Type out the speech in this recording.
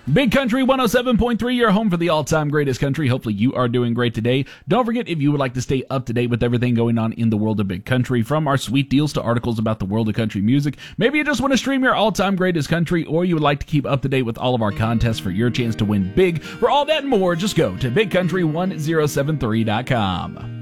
Big Country 107.3, your home for the all-time greatest country. Hopefully you are doing great today. Don't forget, if you would like to stay up to date with everything going on in the world of Big Country, from our sweet deals to articles about the world of country music, maybe you just want to stream your all-time greatest country, or you would like to keep up to date with all of our contests for your chance to win big. For all that and more, just go to BigCountry1073.com.